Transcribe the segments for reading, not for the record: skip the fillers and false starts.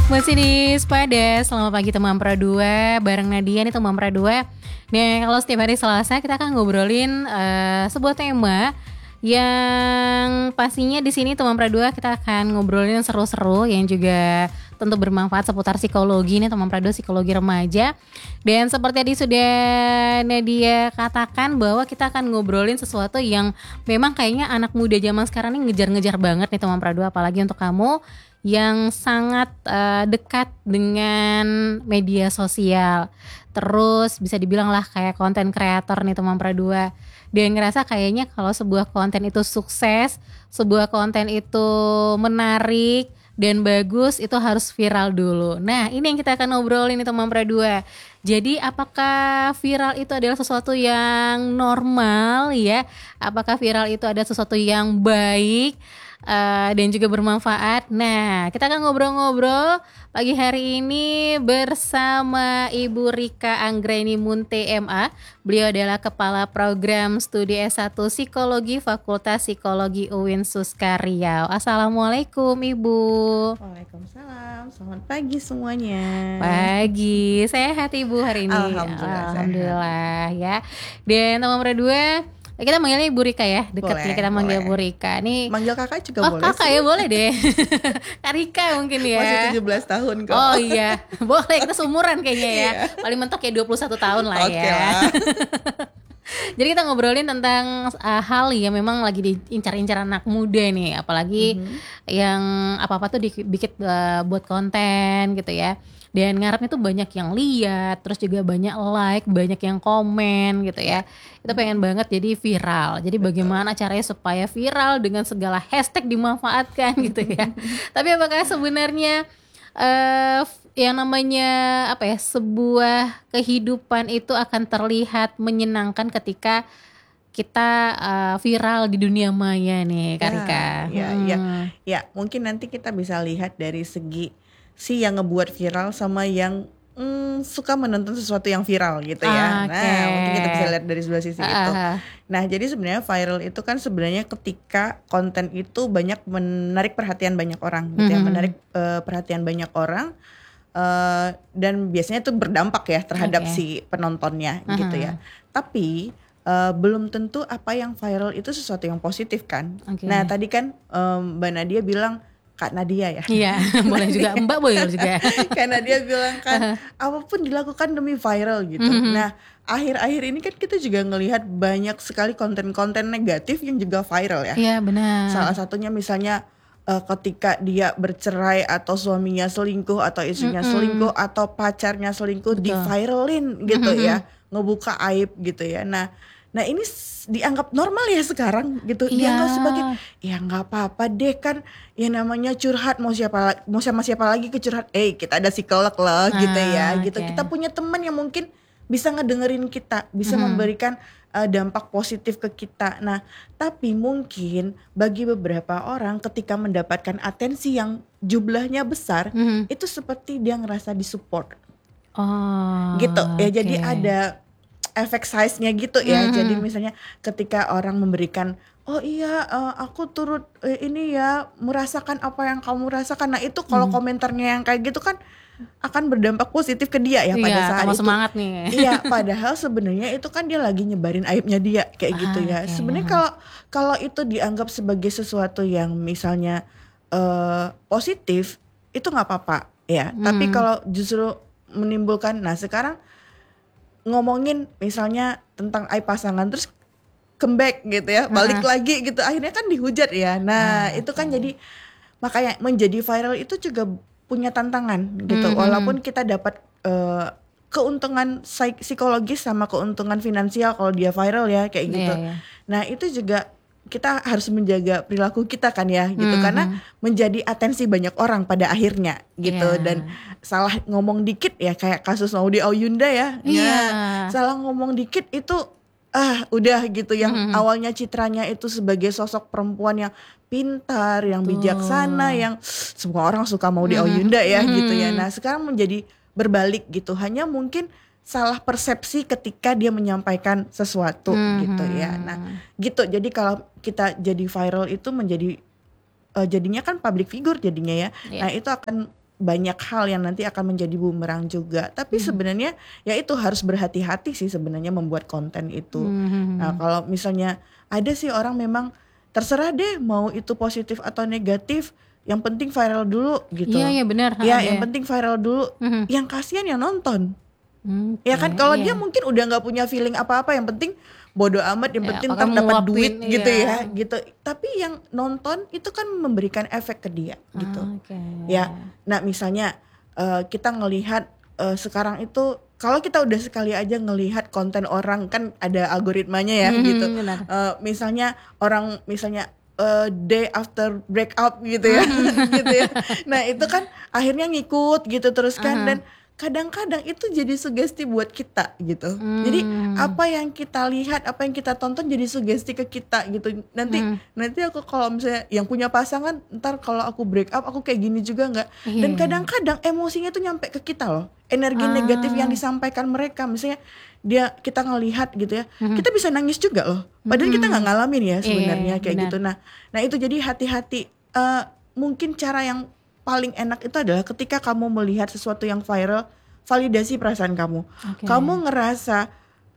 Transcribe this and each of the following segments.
Masih di Spada, selamat pagi teman Pra 2, bareng Nadia nih teman Pra 2. Nah, kalau setiap hari Selasa kita akan ngobrolin sebuah tema yang pastinya di sini teman Pra 2 kita akan ngobrolin seru-seru yang juga tentu bermanfaat seputar psikologi nih teman Pra 2, psikologi remaja. Dan seperti tadi sudah Nadia katakan bahwa kita akan ngobrolin sesuatu yang memang kayaknya anak muda zaman sekarang ini ngejar-ngejar banget nih teman Pra 2, apalagi untuk kamu yang sangat dekat dengan media sosial. Terus bisa dibilang lah kayak konten kreator nih teman Pra 2. Dia ngerasa kayaknya kalau sebuah konten itu sukses, sebuah konten itu menarik dan bagus, itu harus viral dulu. Nah, ini yang kita akan ngobrolin nih teman Pra 2. Jadi apakah viral itu adalah sesuatu yang normal ya? Apakah viral itu ada sesuatu yang baik? Dan juga bermanfaat. Nah, kita akan ngobrol-ngobrol pagi hari ini bersama Ibu Rika Anggreni Munte MA. Beliau adalah Kepala Program Studi S1 Psikologi Fakultas Psikologi UIN Suska Riau. Assalamualaikum Ibu. Waalaikumsalam, selamat pagi semuanya. Pagi, sehat Ibu hari ini? Alhamdulillah ya. Dan teman Pra 2, kita manggilnya Ibu Rika ya, dekatnya kita manggil Ibu Rika. Nih, manggil kakak juga boleh. Oh kakak ya boleh deh. Kak Rika mungkin ya. Masih 17 tahun kok. Oh iya, boleh, kita seumuran kayaknya ya. Paling mentok ya 21 tahun lah ya. Oke lah. Jadi kita ngobrolin tentang hal yang memang lagi diincar-incar anak muda nih, apalagi yang apa-apa tuh dibikin buat konten gitu ya. Dan ngarepnya tuh banyak yang lihat, terus juga banyak like, banyak yang komen gitu ya. Kita pengen banget jadi viral. Jadi bagaimana caranya supaya viral dengan segala hashtag dimanfaatkan gitu ya. Tapi apakah sebenarnya yang namanya apa ya, sebuah kehidupan itu akan terlihat menyenangkan ketika kita viral di dunia maya nih, Kak Rika? Ya, mungkin nanti kita bisa lihat dari segi si yang ngebuat viral sama yang suka menonton sesuatu yang viral gitu ya. Nah, mungkin kita bisa lihat dari sebelah sisi itu. Nah, jadi sebenarnya viral itu kan sebenarnya ketika konten itu banyak menarik perhatian banyak orang gitu ya, menarik perhatian banyak orang. Dan biasanya itu berdampak ya terhadap si penontonnya gitu ya. Tapi belum tentu apa yang viral itu sesuatu yang positif kan. Nah tadi kan Mbak Nadia bilang, Kak Nadia ya. Iya, boleh juga, Mbak boleh juga. Kak Nadia bilang kan apapun dilakukan demi viral gitu. Nah akhir-akhir ini kan kita juga ngelihat banyak sekali konten-konten negatif yang juga viral ya. Iya benar. Salah satunya misalnya ketika dia bercerai atau suaminya selingkuh atau istrinya selingkuh atau pacarnya selingkuh, di-viralin gitu ya, ngebuka aib gitu ya. Nah ini dianggap normal ya sekarang gitu. Dianggap sebagai ya nggak apa-apa deh kan, ya namanya curhat, mau sama siapa lagi ke curhat. Kita ada psikolog loh gitu ya. Gitu kita punya teman yang mungkin bisa ngedengerin kita, bisa memberikan dampak positif ke kita. Nah, tapi mungkin bagi beberapa orang ketika mendapatkan atensi yang jumlahnya besar, itu seperti dia ngerasa disupport. Gitu ya. Jadi ada efek size-nya gitu ya. Jadi misalnya ketika orang memberikan, oh iya aku turut ini ya merasakan apa yang kamu rasakan. Nah itu kalau komentarnya yang kayak gitu kan akan berdampak positif ke dia ya pada saat itu. Semangat nih. Iya, padahal sebenarnya itu kan dia lagi nyebarin aibnya dia kayak gitu ya. Sebenarnya kalau itu dianggap sebagai sesuatu yang misalnya positif, itu nggak apa-apa ya. Tapi kalau justru menimbulkan, nah sekarang ngomongin misalnya tentang aib pasangan terus comeback gitu ya, balik lagi gitu, akhirnya kan dihujat ya. Nah itu kan jadi makanya menjadi viral itu juga punya tantangan gitu. Walaupun kita dapat keuntungan psikologis sama keuntungan finansial kalau dia viral ya kayak gitu. Nah itu juga kita harus menjaga perilaku kita kan ya gitu, karena menjadi atensi banyak orang pada akhirnya gitu. Dan salah ngomong dikit ya kayak kasus Maudy Ayunda ya. Salah ngomong dikit itu udah gitu, yang awalnya citranya itu sebagai sosok perempuan yang pintar, yang bijaksana, yang semua orang suka Maudy Ayunda ya gitu ya. Nah sekarang menjadi berbalik gitu, hanya mungkin salah persepsi ketika dia menyampaikan sesuatu gitu ya. Nah gitu, jadi kalau kita jadi viral itu menjadi jadinya kan public figure jadinya ya. Nah itu akan banyak hal yang nanti akan menjadi bumerang juga. Tapi sebenarnya ya itu harus berhati-hati sih sebenarnya membuat konten itu. Nah kalau misalnya ada sih orang memang terserah deh mau itu positif atau negatif, yang penting viral dulu gitu. Iya benar. Ya Ada. yang penting viral dulu. Yang kasihan yang nonton. Oke, Ya kan kalau iya. dia mungkin udah nggak punya feeling apa-apa, yang penting bodo amat, yang Ya, penting pakai ntar dapat nguapin, duit gitu iya. ya gitu. Tapi yang nonton itu kan memberikan efek ke dia gitu. Oke. Ya, nah misalnya kita ngelihat sekarang itu kalau kita udah sekali aja ngelihat konten orang kan ada algoritmanya ya gitu. Benar. Misalnya orang misalnya day after breakup gitu ya, gitu ya. Nah itu kan akhirnya ngikut gitu terus kan, dan kadang-kadang itu jadi sugesti buat kita gitu. Jadi apa yang kita lihat, apa yang kita tonton jadi sugesti ke kita gitu. Nanti aku kalau misalnya yang punya pasangan, ntar kalau aku break up aku kayak gini juga nggak. Dan Iya. kadang-kadang emosinya tuh nyampe ke kita loh. Energi negatif yang disampaikan mereka, misalnya kita ngelihat gitu ya, kita bisa nangis juga loh. Padahal kita nggak ngalamin ya sebenarnya kayak benar. gitu. Nah itu jadi hati-hati. Mungkin cara yang paling enak itu adalah ketika kamu melihat sesuatu yang viral, validasi perasaan kamu. Oke. Kamu ngerasa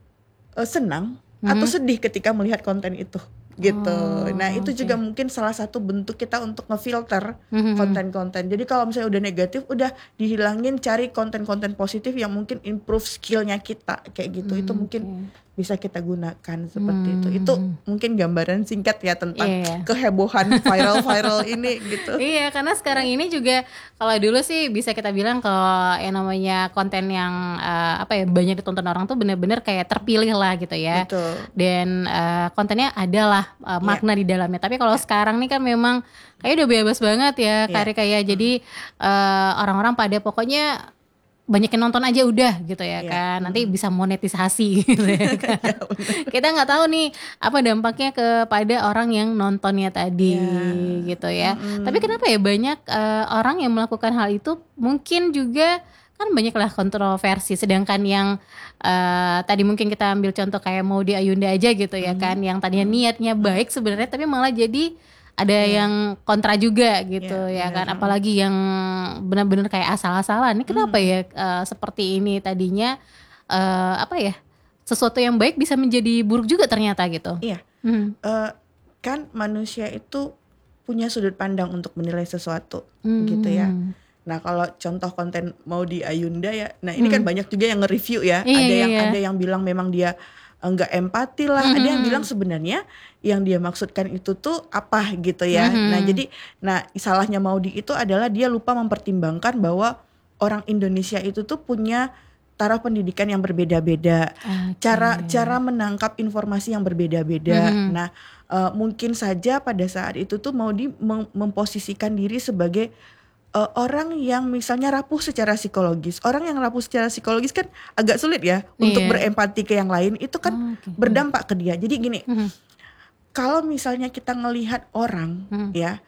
senang atau sedih ketika melihat konten itu gitu. Nah itu juga mungkin salah satu bentuk kita untuk ngefilter konten-konten. Jadi kalau misalnya udah negatif, udah dihilangin, cari konten-konten positif yang mungkin improve skillnya kita kayak gitu. Itu mungkin bisa kita gunakan seperti itu. Itu mungkin gambaran singkat ya tentang kehebohan viral-viral ini gitu. Iya, karena sekarang ini juga kalau dulu sih bisa kita bilang kalau yang namanya konten yang banyak ditonton orang tuh benar-benar kayak terpilih lah gitu ya. Betul. Dan kontennya adalah makna di dalamnya. Tapi kalau sekarang nih kan memang kayak udah bebas banget ya, kayak jadi orang-orang pada pokoknya banyak yang nonton aja udah gitu ya kan, nanti bisa monetisasi gitu ya kan. Kita nggak tahu nih apa dampaknya kepada orang yang nontonnya tadi gitu ya. Tapi kenapa ya banyak orang yang melakukan hal itu, mungkin juga kan banyaklah kontroversi, sedangkan yang tadi mungkin kita ambil contoh kayak Maudy Ayunda aja gitu ya kan, yang tadinya niatnya baik sebenarnya tapi malah jadi ada yang kontra juga gitu ya kan, apalagi yang benar-benar kayak asal-asalan. Ini kenapa ya seperti ini tadinya sesuatu yang baik bisa menjadi buruk juga ternyata gitu. Iya. Kan manusia itu punya sudut pandang untuk menilai sesuatu gitu ya. Nah kalau contoh konten Maudy Ayunda ya, nah ini kan banyak juga yang nge-review ya. Ada yang bilang memang dia enggak empati lah, ada yang bilang sebenarnya yang dia maksudkan itu tuh apa gitu ya. Nah salahnya Maudy itu adalah dia lupa mempertimbangkan bahwa orang Indonesia itu tuh punya taraf pendidikan yang berbeda-beda, cara menangkap informasi yang berbeda-beda. Nah mungkin saja pada saat itu tuh Maudy memposisikan diri sebagai orang yang misalnya rapuh secara psikologis. Orang yang rapuh secara psikologis kan agak sulit ya untuk berempati ke yang lain. Itu kan berdampak ke dia. Jadi gini, kalau misalnya kita ngelihat orang ya,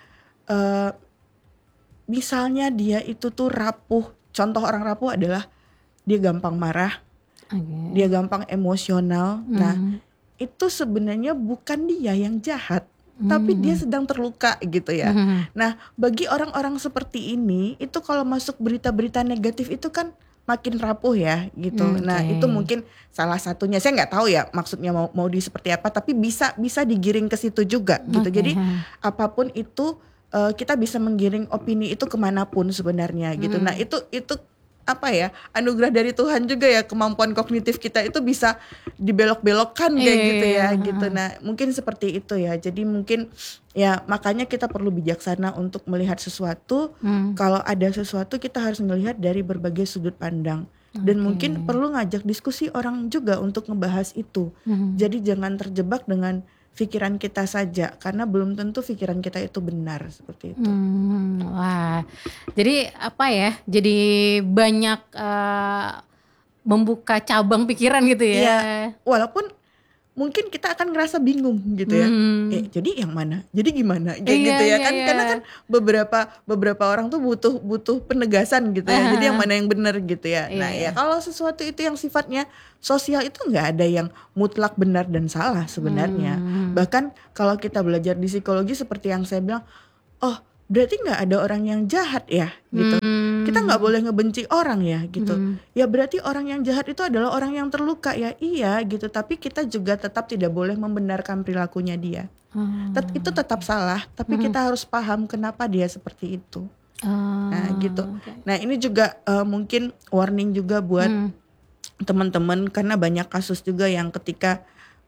misalnya dia itu tuh rapuh. Contoh orang rapuh adalah dia gampang marah, dia gampang emosional. Nah itu sebenarnya bukan dia yang jahat, tapi dia sedang terluka gitu ya. Nah bagi orang-orang seperti ini, itu kalau masuk berita-berita negatif itu kan makin rapuh ya gitu. Nah itu mungkin salah satunya. Saya nggak tahu ya maksudnya mau seperti apa, tapi bisa digiring ke situ juga gitu. Jadi apapun itu kita bisa menggiring opini itu kemanapun sebenarnya gitu. Nah itu apa ya, anugerah dari Tuhan juga ya, kemampuan kognitif kita itu bisa dibelok-belokkan kayak gitu ya gitu. Nah mungkin seperti itu ya. Jadi mungkin ya makanya kita perlu bijaksana untuk melihat sesuatu. Kalau ada sesuatu kita harus melihat dari berbagai sudut pandang. Dan mungkin perlu ngajak diskusi orang juga untuk ngebahas itu. Jadi jangan terjebak dengan pikiran kita saja, karena belum tentu pikiran kita itu benar seperti itu. Wah, jadi apa ya? Jadi banyak membuka cabang pikiran gitu ya. Iya, walaupun mungkin kita akan ngerasa bingung gitu ya. Jadi yang mana? Jadi gimana? Kayak gitu ya kan? Karena kan beberapa orang tuh butuh penegasan gitu ya. Jadi yang mana yang benar gitu ya. Nah ya kalau sesuatu itu yang sifatnya sosial itu nggak ada yang mutlak benar dan salah sebenarnya. Bahkan kalau kita belajar di psikologi seperti yang saya bilang, oh berarti nggak ada orang yang jahat ya gitu. Kita nggak boleh ngebenci orang ya gitu. Ya berarti orang yang jahat itu adalah orang yang terluka ya, iya gitu. Tapi kita juga tetap tidak boleh membenarkan perilakunya dia. Itu tetap salah, tapi kita harus paham kenapa dia seperti itu. Nah gitu. Nah ini juga mungkin warning juga buat teman-teman, karena banyak kasus juga yang ketika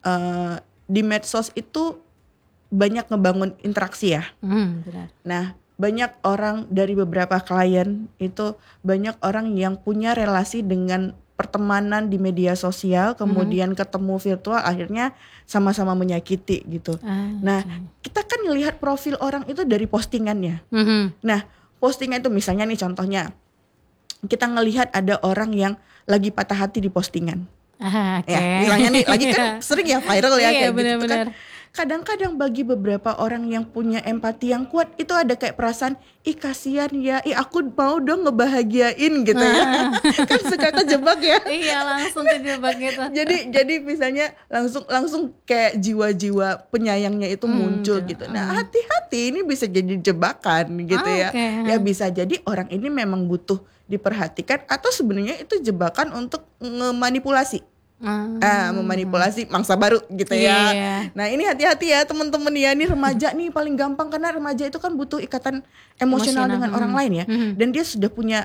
di medsos itu banyak ngebangun interaksi ya. Benar. Nah banyak orang dari beberapa klien itu, banyak orang yang punya relasi dengan pertemanan di media sosial, kemudian ketemu virtual, akhirnya sama-sama menyakiti gitu. Nah kita kan ngelihat profil orang itu dari postingannya. Nah postingan itu misalnya nih contohnya, kita ngelihat ada orang yang lagi patah hati di postingan. Ya, misalnya nih lagi kan sering ya viral ya kayak gitu kan. Kadang-kadang bagi beberapa orang yang punya empati yang kuat itu ada kayak perasaan, ih kasihan ya, ih aku mau dong ngebahagiain gitu ya. Kan suka kejebak ya. Iya langsung kejebak gitu. Jadi misalnya langsung kayak jiwa-jiwa penyayangnya itu muncul gitu. Nah hati-hati, ini bisa jadi jebakan gitu ya. Ya bisa jadi orang ini memang butuh diperhatikan, atau sebenarnya itu jebakan untuk memanipulasi. Memanipulasi mangsa baru gitu ya. Nah ini hati-hati ya teman-teman ya, ini remaja nih paling gampang, karena remaja itu kan butuh ikatan emosional dengan orang lain ya. Dan dia sudah punya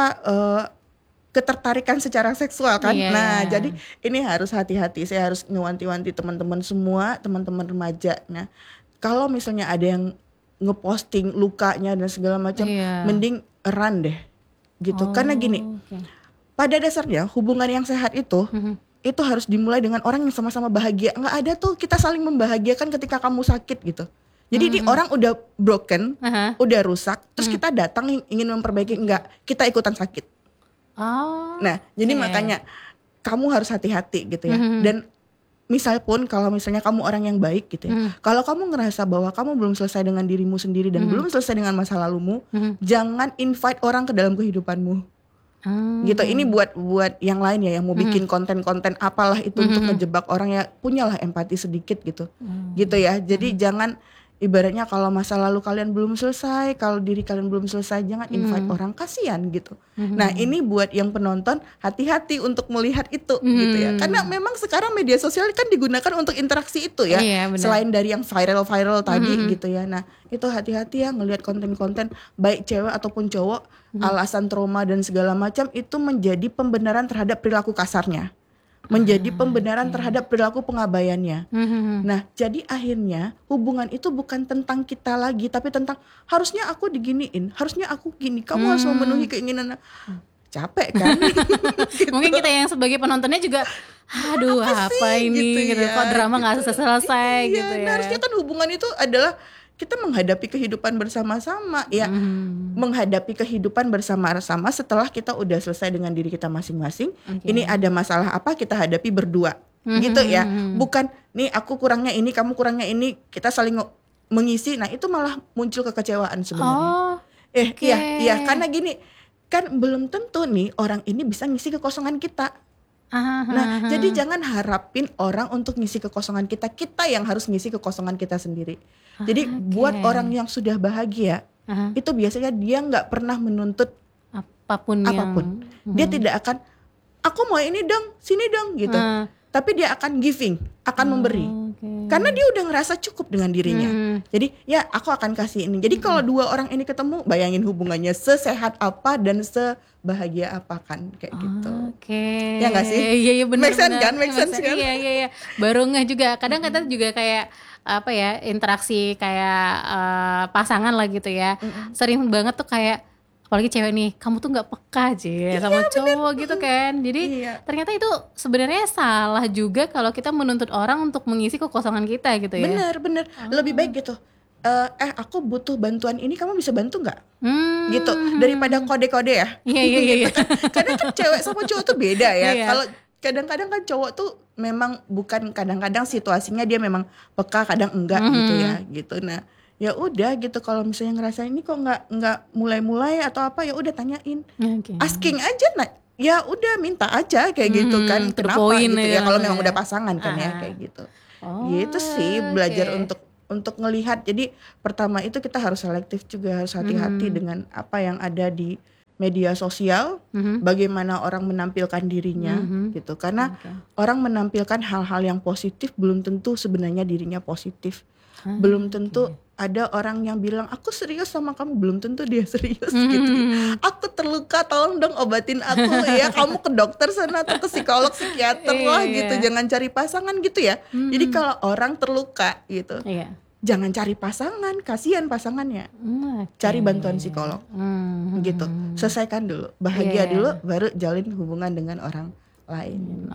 ketertarikan secara seksual kan. Jadi ini harus hati-hati. Saya harus ngewanti-wanti teman-teman semua, teman-teman remaja. Nah kalau misalnya ada yang ngeposting lukanya dan segala macam, mending run deh gitu. Karena gini, pada dasarnya hubungan yang sehat itu harus dimulai dengan orang yang sama-sama bahagia. Nggak ada tuh kita saling membahagiakan ketika kamu sakit gitu. Jadi ini orang udah broken, udah rusak, terus kita datang ingin memperbaiki, enggak, kita ikutan sakit. Nah jadi makanya kamu harus hati-hati gitu ya. Dan misal pun kalau misalnya kamu orang yang baik gitu ya, kalau kamu ngerasa bahwa kamu belum selesai dengan dirimu sendiri dan belum selesai dengan masa lalumu, jangan invite orang ke dalam kehidupanmu. Gitu. Ini buat yang lain ya, yang mau bikin konten-konten apalah itu untuk ngejebak orang ya, punyalah empati sedikit gitu. Gitu ya. Jadi jangan, ibaratnya kalau masa lalu kalian belum selesai, kalau diri kalian belum selesai, jangan invite orang, kasihan gitu. Nah ini buat yang penonton, hati-hati untuk melihat itu gitu ya. Karena memang sekarang media sosial kan digunakan untuk interaksi itu ya. Selain dari yang viral-viral tadi gitu ya. Nah itu hati-hati ya ngelihat konten-konten, baik cewek ataupun cowok, alasan trauma dan segala macam itu menjadi pembenaran terhadap perilaku kasarnya. Menjadi pembenaran terhadap perilaku pengabaiannya. Nah jadi akhirnya hubungan itu bukan tentang kita lagi, tapi tentang harusnya aku diginiin, harusnya aku gini, kamu harus memenuhi keinginan. Capek kan? Gitu. Mungkin kita yang sebagai penontonnya juga, aduh apa ini gitu ya, kok drama gak selesai gitu ya. Nah harusnya kan hubungan itu adalah kita menghadapi kehidupan bersama-sama ya, menghadapi kehidupan bersama-sama setelah kita udah selesai dengan diri kita masing-masing. Ini ada masalah apa, kita hadapi berdua gitu ya. Bukan nih aku kurangnya ini, kamu kurangnya ini, kita saling mengisi. Nah itu malah muncul kekecewaan sebenarnya. Iya karena gini, kan belum tentu nih orang ini bisa ngisi kekosongan kita. Nah jadi jangan harapin orang untuk ngisi kekosongan kita, kita yang harus ngisi kekosongan kita sendiri. Jadi buat orang yang sudah bahagia, itu biasanya dia gak pernah menuntut apapun. Dia tidak akan, aku mau ini dong, sini dong gitu. Tapi dia akan giving, akan memberi. Karena dia udah ngerasa cukup dengan dirinya. Jadi ya aku akan kasih ini. Jadi kalau dua orang ini ketemu, bayangin hubungannya sesehat apa dan sebahagia apa kan, kayak gitu. Ya gak sih? Iya benar. Make sense kan? Make sense kan? Iya. Baru ngeh juga. Kadang kita juga kayak apa ya, interaksi kayak pasangan lah gitu ya. Sering banget tuh kayak, apalagi cewek nih, kamu tuh nggak peka aja sama cowok gitu kan. Jadi ternyata itu sebenarnya salah juga kalau kita menuntut orang untuk mengisi kekosongan kita gitu ya. Bener. Lebih baik gitu, aku butuh bantuan ini, kamu bisa bantu nggak? Gitu, daripada kode-kode ya. Iya. Kadang kan cewek sama cowok tuh beda ya. Kalau kadang-kadang kan cowok tuh memang bukan, kadang-kadang situasinya dia memang peka, kadang enggak gitu ya gitu. Nah ya udah gitu, kalau misalnya ngerasa ini kok nggak mulai atau apa, ya udah tanyain, asking aja. Nah ya udah minta aja kayak gitu kan, kenapa gitu ya, kalau memang udah pasangan kan ya kayak gitu. Gitu sih, belajar untuk untuk ngelihat. Jadi pertama itu kita harus selektif juga, harus hati-hati dengan apa yang ada di media sosial, bagaimana orang menampilkan dirinya gitu. Karena orang menampilkan hal-hal yang positif belum tentu sebenarnya dirinya positif. Belum tentu ada orang yang bilang aku serius sama kamu, belum tentu dia serius gitu. Aku terluka, tolong dong obatin aku ya. Kamu ke dokter sana atau ke psikolog, psikiater lah gitu. Jangan cari pasangan gitu ya. Jadi kalau orang terluka gitu, jangan cari pasangan, kasihan pasangannya. Cari bantuan psikolog. Gitu. Selesaikan dulu, bahagia dulu, baru jalin hubungan dengan orang lain.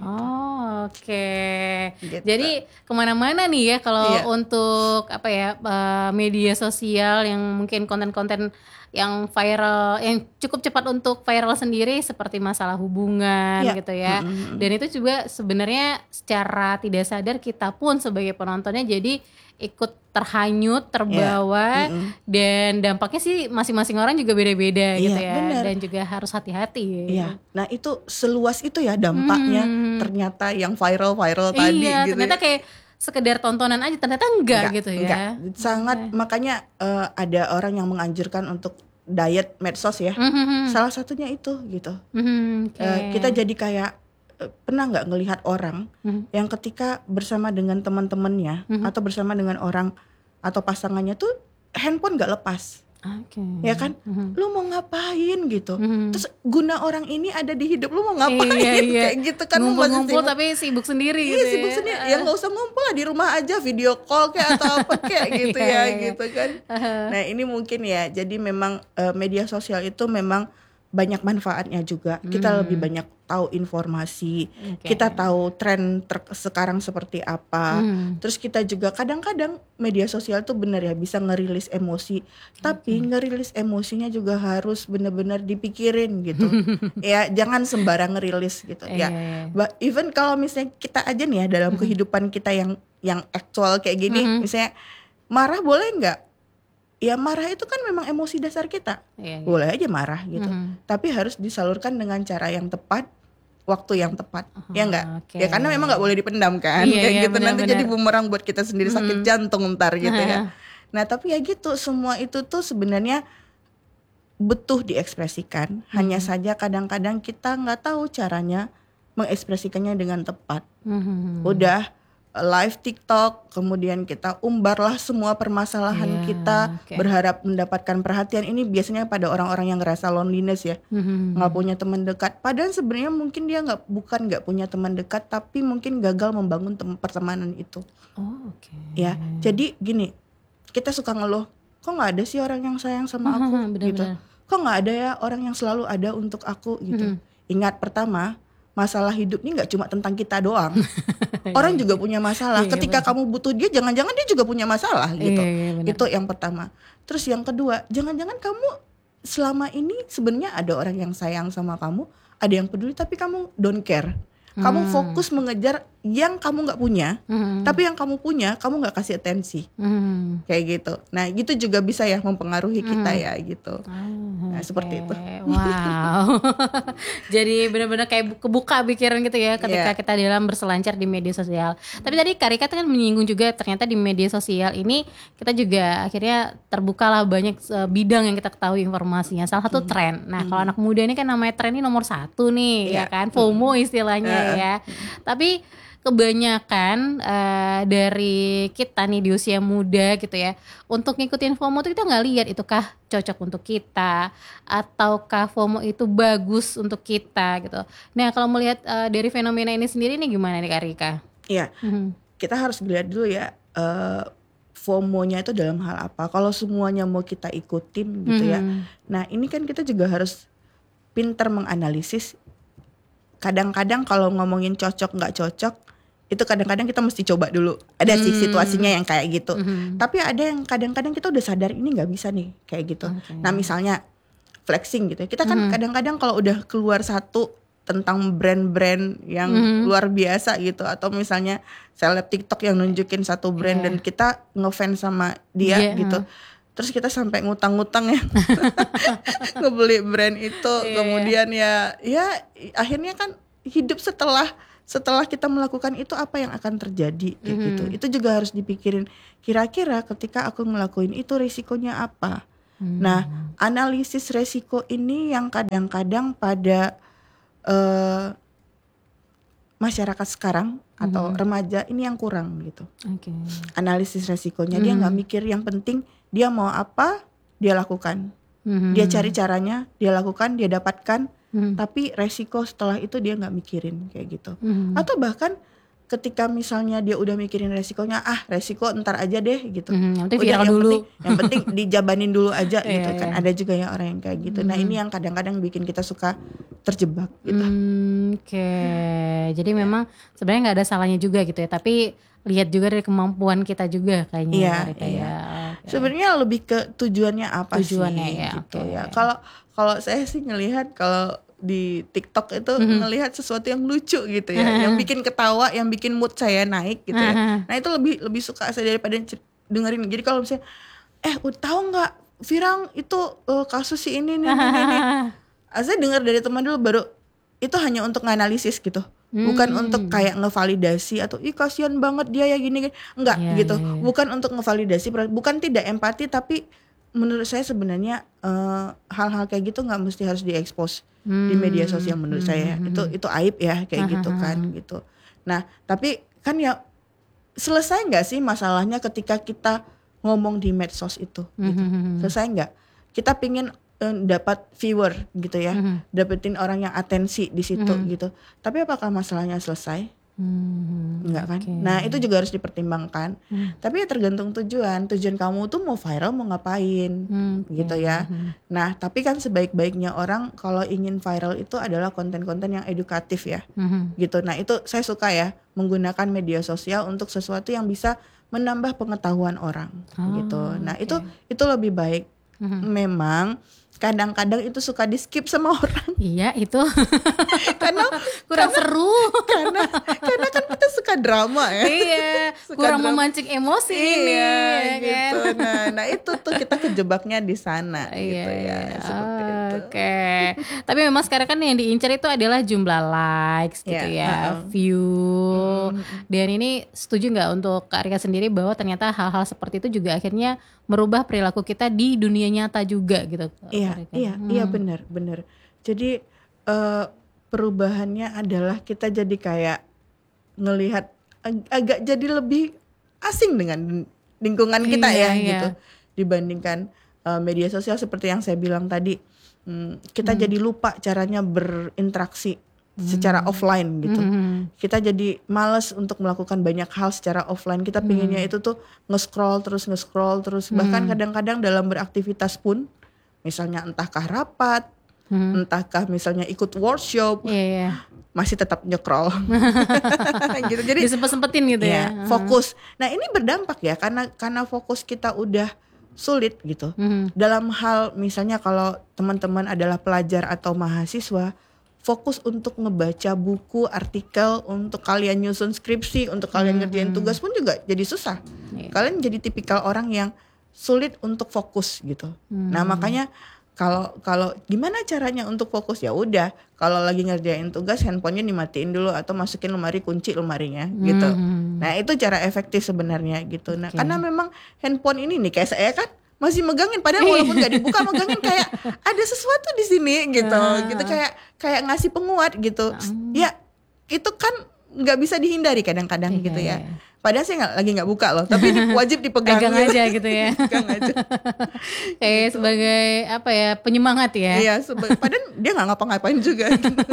Gitu. Jadi kemana-mana nih ya kalau untuk apa ya, media sosial yang mungkin konten-konten yang viral, yang cukup cepat untuk viral sendiri seperti masalah hubungan gitu ya. Dan itu juga sebenarnya secara tidak sadar kita pun sebagai penontonnya jadi ikut terhanyut, terbawa, dan dampaknya sih masing-masing orang juga beda-beda gitu ya. Bener. Dan juga harus hati-hati. Nah itu seluas itu ya dampaknya ternyata yang viral-viral tadi gitu. Ternyata kayak sekedar tontonan aja, ternyata enggak gitu ya. Sangat, makanya ada orang yang menganjurkan untuk diet medsos ya. Salah satunya itu gitu. Kita jadi kayak pernah nggak ngelihat orang yang ketika bersama dengan teman-temannya atau bersama dengan orang atau pasangannya tuh handphone nggak lepas. Ya kan, lu mau ngapain gitu, terus guna orang ini ada di hidup lu mau ngapain, kayak gitu kan. Ngumpul-ngumpul tapi sibuk sendiri gitu sibuk sendiri, ya nggak usah ngumpul lah, di rumah aja video call kayak atau apa kayak gitu gitu kan. Nah ini mungkin ya, jadi memang media sosial itu memang banyak manfaatnya juga. Kita lebih banyak tahu informasi, kita tahu tren sekarang seperti apa. Terus kita juga kadang-kadang media sosial tuh bener ya bisa ngerilis emosi, tapi ngerilis emosinya juga harus bener-bener dipikirin gitu. Ya jangan sembarang ngerilis gitu ya. Even kalau misalnya kita aja nih ya dalam kehidupan kita yang aktual kayak gini, misalnya marah boleh nggak? Ya marah itu kan memang emosi dasar kita, boleh aja marah gitu, tapi harus disalurkan dengan cara yang tepat, waktu yang tepat, ya enggak? Ya karena memang nggak boleh dipendam kan, kayak gitu, nanti jadi bumerang buat kita sendiri, sakit jantung ntar gitu ya. Nah tapi ya gitu, semua itu tuh sebenarnya butuh diekspresikan, hanya saja kadang-kadang kita nggak tahu caranya mengekspresikannya dengan tepat. Udah live TikTok, kemudian kita umbarlah semua permasalahan kita, berharap mendapatkan perhatian. Ini biasanya pada orang-orang yang ngerasa loneliness ya, nggak punya teman dekat. Padahal sebenarnya mungkin dia bukan nggak punya teman dekat, tapi mungkin gagal membangun pertemanan itu. Ya, jadi gini, kita suka ngeluh, kok nggak ada sih orang yang sayang sama aku, gitu. Kok nggak ada ya orang yang selalu ada untuk aku, gitu. Ingat, pertama, masalah hidup ini nggak cuma tentang kita doang. Orang juga punya masalah. Ketika kamu butuh dia, jangan-jangan dia juga punya masalah gitu. Itu yang pertama. Terus yang kedua, jangan-jangan kamu selama ini sebenarnya ada orang yang sayang sama kamu, ada yang peduli, tapi kamu don't care. Kamu fokus mengejar yang kamu nggak punya, tapi yang kamu punya kamu nggak kasih atensi, kayak gitu. Nah gitu juga bisa ya mempengaruhi kita ya gitu. Nah seperti itu. Wow. Jadi benar-benar kayak kebuka pikiran gitu ya ketika kita dalam berselancar di media sosial. Tapi tadi Kak Rika kan menyinggung juga ternyata di media sosial ini kita juga akhirnya terbuka lah banyak bidang yang kita ketahui informasinya. Salah satu tren. Nah kalau anak muda ini kan namanya tren ini nomor 1 nih, ya kan, FOMO istilahnya ya. Tapi kebanyakan dari kita nih di usia muda gitu ya, untuk ngikutin FOMO tuh kita nggak lihat itukah cocok untuk kita ataukah FOMO itu bagus untuk kita gitu. Nah kalau melihat dari fenomena ini sendiri nih gimana nih Kak Rika? Iya, kita harus lihat dulu ya FOMO-nya itu dalam hal apa. Kalau semuanya mau kita ikutin gitu ya. Nah ini kan kita juga harus pintar menganalisis. Kadang-kadang kalau ngomongin cocok nggak cocok, itu kadang-kadang kita mesti coba dulu. Ada sih situasinya yang kayak gitu. Tapi ada yang kadang-kadang kita udah sadar ini nggak bisa nih kayak gitu. Nah misalnya flexing gitu. Kita kan kadang-kadang kalau udah keluar satu tentang brand-brand yang luar biasa gitu, atau misalnya seleb TikTok yang nunjukin satu brand dan kita ngefans sama dia gitu. Terus kita sampai ngutang-ngutang ya ngebeli brand itu, kemudian ya akhirnya kan hidup setelah setelah kita melakukan itu apa yang akan terjadi kayak gitu. Itu juga harus dipikirin, kira-kira ketika aku ngelakuin itu risikonya apa. Nah, analisis resiko ini yang kadang-kadang pada masyarakat sekarang atau remaja ini yang kurang gitu. Analisis resikonya, dia nggak mikir, yang penting dia mau apa dia lakukan. Dia cari caranya, dia lakukan, dia dapatkan. Tapi resiko setelah itu dia nggak mikirin kayak gitu. Atau bahkan ketika misalnya dia udah mikirin resikonya, resiko ntar aja deh gitu. Nanti viral dulu. Yang penting dijabanin dulu aja gitu kan. Ada juga ya orang yang kayak gitu. Nah ini yang kadang-kadang bikin kita suka terjebak gitu. Jadi memang sebenarnya nggak ada salahnya juga gitu ya. Tapi lihat juga dari kemampuan kita juga kayaknya. Sebenarnya lebih ke tujuannya apa sih ya, gitu ya. Kalau saya sih ngelihat, kalau di TikTok itu ngelihat sesuatu yang lucu gitu ya, yang bikin ketawa, yang bikin mood saya naik gitu ya. Nah itu lebih suka saya daripada dengerin. Jadi kalau misalnya tahu nggak viral itu kasus si ini nih. Saya dengar dari teman dulu, baru itu hanya untuk nganalisis gitu. Bukan untuk kayak ngevalidasi atau kasihan banget dia ya gini enggak gitu. Bukan untuk ngevalidasi, bukan tidak empati, tapi menurut saya sebenarnya hal-hal kayak gitu nggak mesti harus diekspos di media sosial menurut saya. Itu aib ya kayak gitu kan gitu. Nah, tapi kan ya selesai nggak sih masalahnya ketika kita ngomong di medsos itu gitu. Selesai nggak? Kita pingin dapat viewer gitu ya, dapetin orang yang atensi di situ gitu. Tapi apakah masalahnya selesai? Enggak kan? Nah itu juga harus dipertimbangkan. Tapi ya tergantung tujuan kamu tuh mau viral mau ngapain gitu ya. Nah tapi kan sebaik-baiknya orang kalau ingin viral itu adalah konten-konten yang edukatif ya gitu. Nah itu saya suka ya, menggunakan media sosial untuk sesuatu yang bisa menambah pengetahuan orang gitu. Nah itu lebih baik. Memang kadang-kadang itu suka di skip sama orang. Iya itu karena kurang seru. Karena kan kita suka drama ya. Iya, kurang memancing emosi ini ya gitu. Kan? Nah itu tuh kita kejebaknya di sana gitu ya. Seperti itu. Tapi memang sekarang kan yang diincar itu adalah jumlah likes gitu ya, view. Dan ini setuju nggak untuk Kak Rika sendiri bahwa ternyata hal-hal seperti itu juga akhirnya merubah perilaku kita di dunia nyata juga gitu. Iya benar. Jadi perubahannya adalah kita jadi kayak ngelihat agak jadi lebih asing dengan lingkungan kita gitu dibandingkan media sosial seperti yang saya bilang tadi. Kita jadi lupa caranya berinteraksi secara offline gitu. Kita jadi malas untuk melakukan banyak hal secara offline. Kita pinginnya itu tuh nge-scroll terus. Bahkan kadang-kadang dalam beraktivitas pun, misalnya entahkah rapat, entahkah misalnya ikut workshop, masih tetap nyekrol gitu. Jadi disempet-sempetin gitu ya. Fokus. Nah ini berdampak ya, karena fokus kita udah sulit gitu. Dalam hal misalnya kalau teman-teman adalah pelajar atau mahasiswa, fokus untuk ngebaca buku, artikel, untuk kalian nyusun skripsi, untuk kalian ngerjain tugas pun juga jadi susah. Kalian jadi tipikal orang yang sulit untuk fokus gitu. Nah makanya kalau gimana caranya untuk fokus, ya udah kalau lagi ngerjain tugas handphonenya dimatiin dulu atau masukin lemari, kunci lemarinya gitu. Nah itu cara efektif sebenarnya gitu. Nah karena memang handphone ini nih kayak saya kan masih megangin, padahal walaupun nggak dibuka megangin kayak ada sesuatu di sini gitu kayak ngasih penguat gitu. Ya itu kan nggak bisa dihindari kadang-kadang gitu ya. Padahal saya lagi nggak buka loh, tapi ini wajib dipegang pegang aja gitu ya. Pegang aja. Kayak gitu. Sebagai apa ya, penyemangat ya. Iya, padahal dia nggak ngapa-ngapain juga.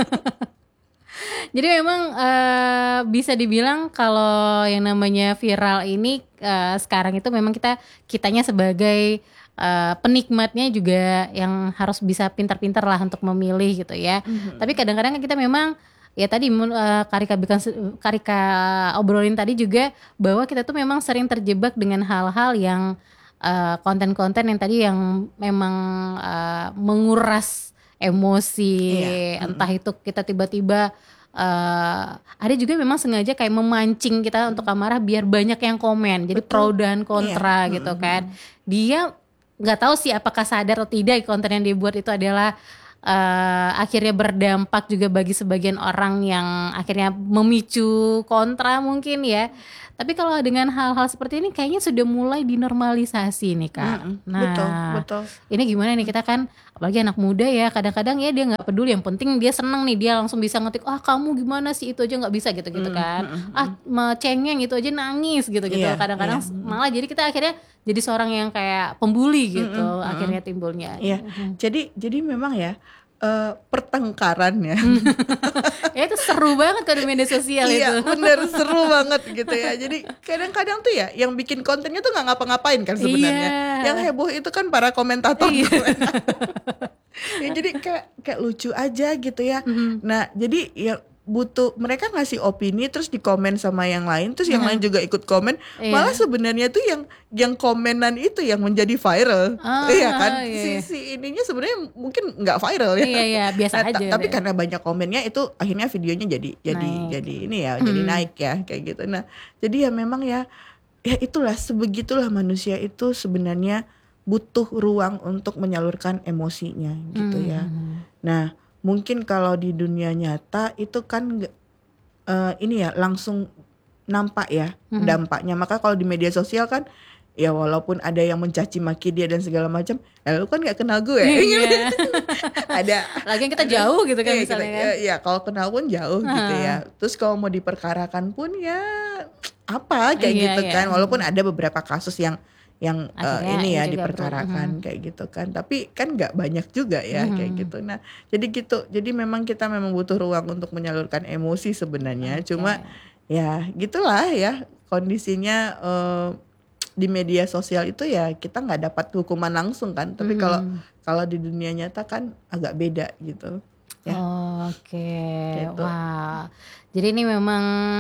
Jadi memang bisa dibilang kalau yang namanya viral ini sekarang itu memang kitanya sebagai penikmatnya juga yang harus bisa pintar-pintar lah untuk memilih gitu ya. Tapi kadang-kadang kita memang ya tadi Karika obrolin tadi juga bahwa kita tuh memang sering terjebak dengan hal-hal yang konten-konten yang tadi yang memang menguras emosi, entah itu kita tiba-tiba ada juga memang sengaja kayak memancing kita untuk amarah biar banyak yang komen, jadi pro dan kontra gitu kan. Dia nggak tahu sih apakah sadar atau tidak konten yang dibuat itu adalah akhirnya berdampak juga bagi sebagian orang yang akhirnya memicu kontra mungkin ya. Tapi kalau dengan hal-hal seperti ini kayaknya sudah mulai dinormalisasi nih Kak. Nah, Betul. ini gimana nih, kita kan apalagi anak muda ya, kadang-kadang ya dia nggak peduli, yang penting dia seneng nih, dia langsung bisa ngetik, kamu gimana sih, itu aja nggak bisa gitu-gitu kan. Cengeng itu aja nangis gitu-gitu. Iya, Kadang-kadang iya. malah jadi kita akhirnya jadi seorang yang kayak pembuli gitu akhirnya timbulnya. Iya. Jadi memang ya pertengkaran ya. Ya itu seru banget kalau di media sosial Iya itu. bener, seru banget gitu ya. Jadi kadang-kadang tuh ya yang bikin kontennya tuh nggak ngapa-ngapain kan sebenarnya. Iya. Yang heboh itu kan para komentator. Iya. Ya, jadi kayak lucu aja gitu ya. Nah jadi ya butuh mereka ngasih opini terus dikomen sama yang lain, terus yang lain juga ikut komen. Iya. Malah sebenarnya tuh yang komenan itu yang menjadi viral. Iya kan? Iya. Si ininya sebenarnya mungkin nggak viral ya. Iya, biasa aja Tapi deh. karena banyak komennya itu akhirnya videonya jadi ini ya, jadi naik ya kayak gitu. Nah, jadi ya memang ya itulah, sebegitulah manusia itu sebenarnya butuh ruang untuk menyalurkan emosinya gitu ya. Nah, mungkin kalau di dunia nyata itu kan ini ya langsung nampak ya dampaknya. Maka kalau di media sosial kan ya walaupun ada yang mencaci maki dia dan segala macam, lu kan nggak kenal gue. Iya. Ada Lagi kita jauh gitu kan iya, misalnya kan. ya kalau kenal pun jauh gitu ya. Terus kalau mau diperkarakan pun ya apa kayak Iya, gitu iya. kan. Walaupun ada beberapa kasus yang Akhirnya ini ya juga diperkarakan kayak gitu kan. Tapi kan nggak banyak juga ya kayak gitu. Nah, jadi gitu. Jadi memang kita memang butuh ruang untuk menyalurkan emosi sebenarnya. Cuma ya gitulah ya kondisinya di media sosial itu ya kita nggak dapat hukuman langsung kan. Tapi kalau di dunia nyata kan agak beda gitu. Ya. Oke. Gitu. Wah. Jadi ini memang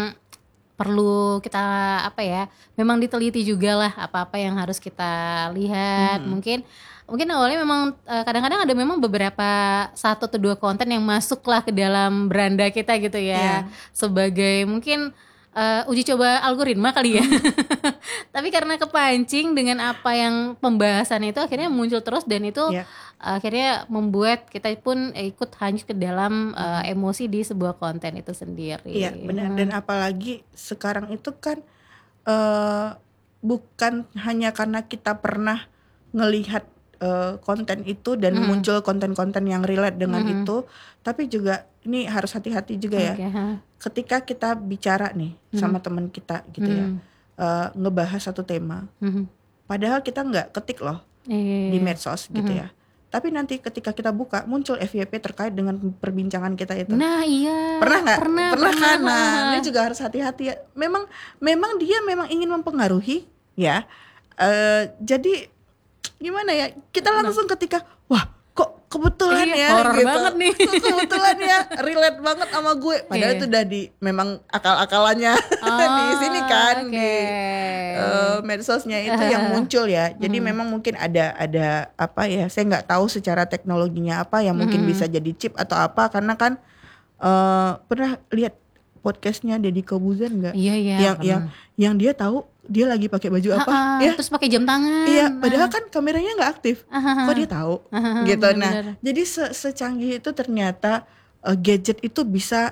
perlu kita memang diteliti juga lah apa-apa yang harus kita lihat. Mungkin awalnya memang kadang-kadang ada memang beberapa 1 atau 2 konten yang masuklah ke dalam beranda kita gitu ya. Sebagai mungkin uji coba algoritma kali ya. Tapi karena kepancing dengan apa yang pembahasan itu akhirnya muncul terus, dan itu akhirnya membuat kita pun ikut hanyut ke dalam emosi di sebuah konten itu sendiri. Iya benar. Dan apalagi sekarang itu kan bukan hanya karena kita pernah ngelihat konten itu dan muncul konten-konten yang relate dengan itu, tapi juga ini harus hati-hati juga ya. Ketika kita bicara nih sama teman kita gitu ya, ngebahas satu tema, padahal kita nggak ketik loh di medsos gitu ya. Tapi nanti ketika kita buka muncul FYP terkait dengan perbincangan kita itu. Nah iya. Pernah nggak? Pernah kan? Nah, Pernah. ini juga harus hati-hati ya. Memang dia memang ingin mempengaruhi ya. Jadi gimana ya? Kita langsung ketika wah kok kebetulan ya horor gitu. banget nih. Kok kebetulan ya relate banget sama gue. Padahal itu udah memang akal-akalannya di sini kan di medsosnya itu yang muncul ya. Jadi memang mungkin ada apa ya? Saya nggak tahu secara teknologinya apa yang mungkin bisa jadi chip atau apa, karena kan pernah lihat podcastnya Deddy Corbuzier nggak? Iya. Yang dia tahu dia lagi pakai baju apa ya? Terus pakai jam tangan. Iya, padahal kan kameranya nggak aktif. Kok dia tahu? Gitu. bener. Nah, jadi secanggih itu ternyata gadget itu bisa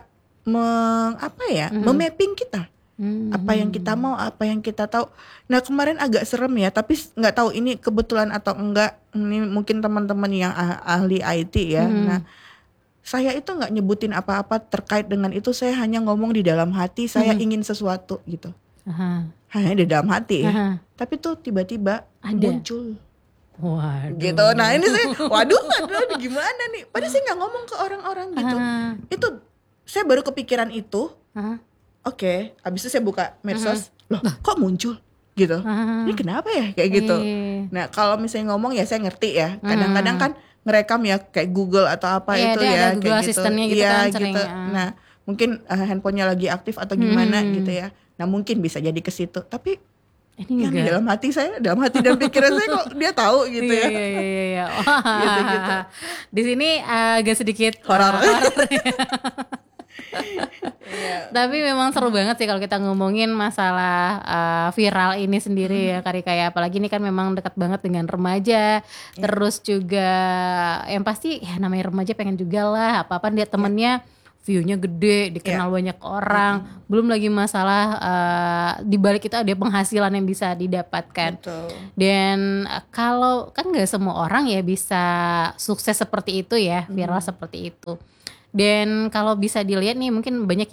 memapping kita. Apa yang kita mau, apa yang kita tahu. Nah, kemarin agak serem ya, tapi nggak tahu ini kebetulan atau enggak. Ini mungkin teman-teman yang ahli IT ya. Nah, saya itu nggak nyebutin apa-apa terkait dengan itu. Saya hanya ngomong di dalam hati. Saya ingin sesuatu gitu. Hanya di dalam hati ya. Tapi tuh tiba-tiba muncul. Waduh. Gitu. Nah ini saya, waduh gimana nih? Padahal saya nggak ngomong ke orang-orang gitu. Itu saya baru kepikiran itu. Oke, habis itu saya buka medsos. Loh, kok muncul? Gitu. Ini kenapa ya kayak gitu? Nah kalau misalnya ngomong ya saya ngerti ya. Kadang-kadang kan ngerekam ya kayak Google atau apa itu ya ada Google kayak gitu. Assistant-nya gitu kan sering. Nah mungkin handphonenya lagi aktif atau gimana gitu ya. Nah mungkin bisa jadi ke situ. Tapi ini yang di dalam hati saya, dalam hati dan pikiran saya kok dia tahu gitu ya. Iya. Gitu. Di sini agak sedikit Horor. Iya. Tapi memang seru banget sih kalau kita ngomongin masalah viral ini sendiri ya Karika ya. Apalagi ini kan memang dekat banget dengan remaja. Ya, Terus juga yang pasti ya namanya remaja pengen juga lah apa-apa lihat ya, temennya view-nya gede, ya. dikenal banyak orang. Belum lagi masalah di balik itu ada penghasilan yang bisa didapatkan. Betul. Dan kalau kan nggak semua orang ya bisa sukses seperti itu ya, viral seperti itu. Dan kalau bisa dilihat nih mungkin banyak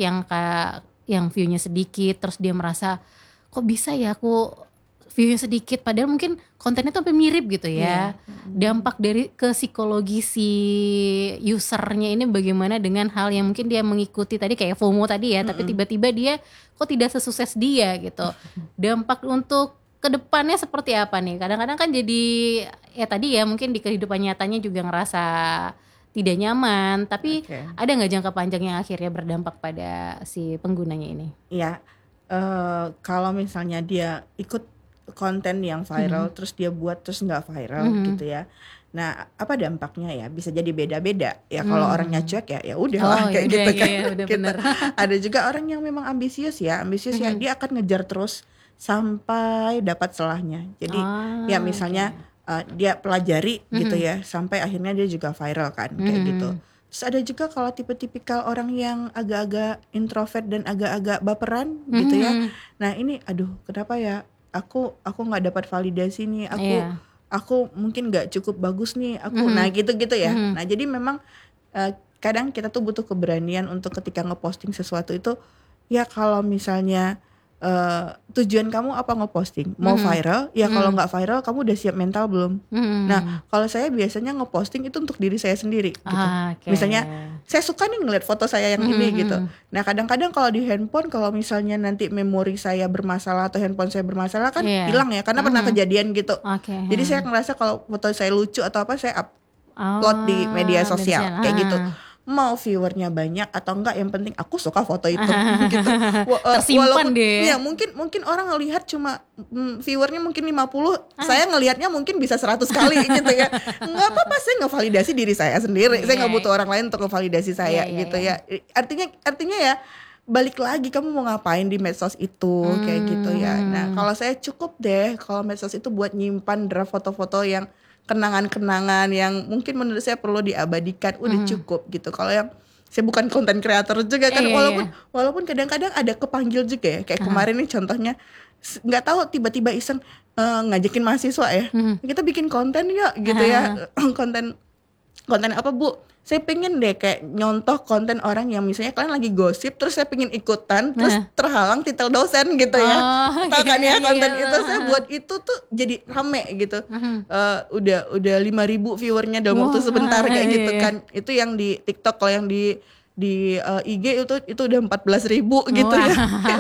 yang view-nya sedikit terus dia merasa kok bisa ya aku view-nya sedikit padahal mungkin kontennya tuh sampai mirip gitu ya. Dampak dari ke psikologi si usernya ini bagaimana dengan hal yang mungkin dia mengikuti tadi kayak FOMO tadi ya, tapi tiba-tiba dia kok tidak sesukses dia gitu. Dampak untuk kedepannya seperti apa nih? Kadang-kadang kan jadi ya tadi ya mungkin di kehidupan nyatanya juga ngerasa tidak nyaman, tapi Oke. ada nggak jangka panjang yang akhirnya berdampak pada si penggunanya ini? Ya, kalau misalnya dia ikut konten yang viral, terus dia buat terus nggak viral gitu ya. Nah, apa dampaknya ya? Bisa jadi beda-beda. Ya kalau orangnya cuek ya udah lah Oh kayak yaudah, gitu kan. iya udah Kita bener. ada juga orang yang memang ambisius ya, dia akan ngejar terus sampai dapat celahnya. Jadi ya misalnya dia pelajari gitu ya, sampai akhirnya dia juga viral kan kayak gitu. Terus ada juga kalau tipe-tipikal orang yang agak-agak introvert dan agak-agak baperan gitu ya. Nah ini aduh kenapa ya aku nggak dapat validasi nih, Iya. aku mungkin nggak cukup bagus nih aku. Nah gitu-gitu ya. Nah jadi memang kadang kita tuh butuh keberanian untuk ketika ngeposting sesuatu itu ya kalau misalnya tujuan kamu apa ngeposting mau viral ya, kalau nggak viral kamu udah siap mental belum. Nah kalau saya biasanya ngeposting itu untuk diri saya sendiri gitu. Oke. Misalnya saya suka nih ngeliat foto saya yang ini gitu. Nah kadang-kadang kalau di handphone kalau misalnya nanti memori saya bermasalah atau handphone saya bermasalah kan Iya. hilang ya, karena pernah kejadian gitu. Oke. Jadi saya ngerasa kalau foto saya lucu atau apa saya upload di media sosial kayak gitu. Mau viewernya banyak atau enggak yang penting aku suka foto itu gitu. Tersimpan Walaupun deh. ya mungkin orang ngelihat cuma viewernya mungkin 50, saya ngelihatnya mungkin bisa 100 kali gitu ya. Enggak apa-apa, saya ngevalidasi diri saya sendiri. Saya nggak butuh orang lain untuk ngevalidasi saya gitu ya. Artinya ya balik lagi kamu mau ngapain di medsos itu kayak gitu ya. Nah, kalau saya cukup deh kalau medsos itu buat nyimpan draft foto-foto yang kenangan-kenangan yang mungkin menurut saya perlu diabadikan, udah cukup gitu. Kalau yang saya bukan konten kreator juga kan, walaupun kadang-kadang ada kepanggil juga ya, kayak kemarin nih contohnya nggak tahu tiba-tiba iseng ngajakin mahasiswa ya, kita bikin konten yuk gitu ya. konten apa Bu? Saya pengen deh kayak nyontoh konten orang yang misalnya kalian lagi gosip, terus saya pengen ikutan, terus terhalang titel dosen gitu ya. Tahu kan ya konten itu, saya buat itu tuh jadi rame gitu. Udah 5.000 viewernya dalam waktu sebentar kayak gitu kan. Itu yang di TikTok, kalau yang di IG itu udah 14.000 gitu ya.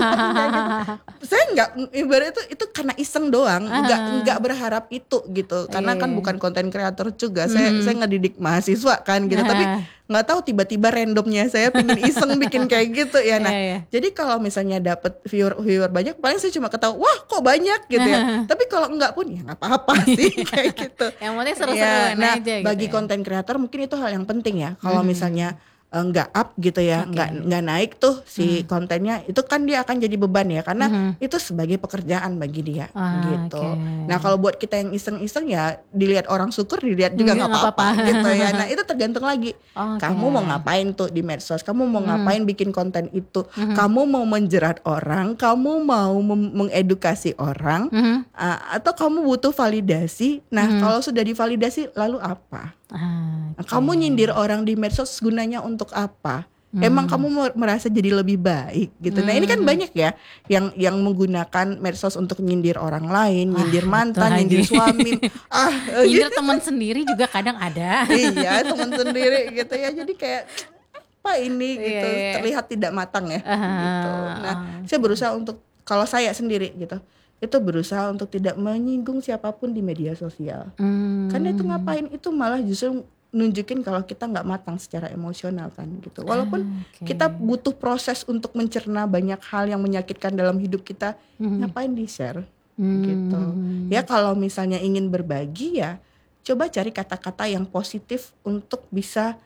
Saya nggak, ibarat itu karena iseng doang, nggak berharap itu gitu, karena kan bukan konten kreator juga. Saya ngedidik mahasiswa kan gitu, tapi nggak tahu tiba-tiba randomnya saya pengen iseng bikin kayak gitu ya. Nah jadi kalau misalnya dapet viewer banyak, paling saya cuma ketawa wah kok banyak gitu ya. Tapi kalau enggak pun ya nggak apa-apa sih kayak gitu. Yang penting seru-seruan Nah aja gitu bagi ya. konten kreator mungkin itu hal yang penting ya. Kalau misalnya nggak up gitu ya, nggak naik tuh si kontennya, itu kan dia akan jadi beban ya, karena itu sebagai pekerjaan bagi dia gitu. Nah kalau buat kita yang iseng-iseng ya dilihat orang syukur, dilihat juga nggak apa-apa gitu ya. Nah itu tergantung lagi kamu mau ngapain tuh di medsos, kamu mau ngapain bikin konten itu, kamu mau menjerat orang, kamu mau mengedukasi orang, atau kamu butuh validasi. Nah kalau sudah divalidasi lalu apa? Kamu nyindir orang di medsos gunanya untuk apa? Emang kamu merasa jadi lebih baik gitu. Nah ini kan banyak ya yang menggunakan medsos untuk nyindir orang lain, nyindir mantan, nyindir suami. Nyindir teman sendiri juga kadang ada. Iya, teman sendiri gitu ya. Jadi kayak apa ini gitu, terlihat tidak matang ya gitu. Nah saya berusaha untuk, kalau saya sendiri gitu, itu berusaha untuk tidak menyinggung siapapun di media sosial. Karena itu ngapain, itu malah justru nunjukin kalau kita nggak matang secara emosional kan gitu. Walaupun kita butuh proses untuk mencerna banyak hal yang menyakitkan dalam hidup kita, ngapain di share gitu. Ya kalau misalnya ingin berbagi ya coba cari kata-kata yang positif untuk bisa